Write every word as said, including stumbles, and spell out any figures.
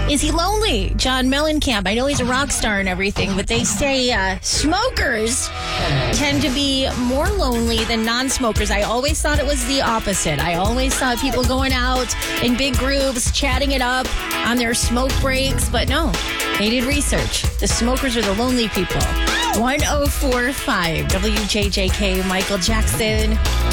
Is he lonely? John Mellencamp. I know he's a rock star and everything, but they say uh, smokers tend to be more lonely than non-smokers. I always thought it was the opposite. I always saw people going out in big groups, chatting it up on their smoke breaks, but no, they did research. The smokers are the lonely people. one oh four point five W J J K, Michael Jackson.